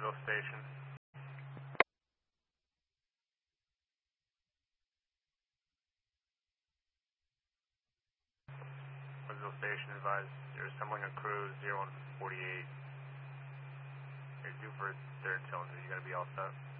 Woodsville Station. Woodsville Station advised you're assembling a crew 0148. You're due for a third cylinder. You gotta be all set.